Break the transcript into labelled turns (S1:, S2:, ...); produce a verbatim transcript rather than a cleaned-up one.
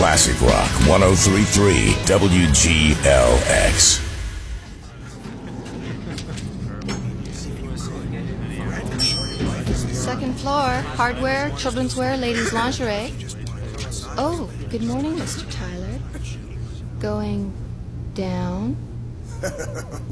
S1: Classic Rock one oh three point three W G L X.
S2: Second floor, hardware, children's wear, ladies' lingerie. Oh, good morning, Mister Tyler. Going down?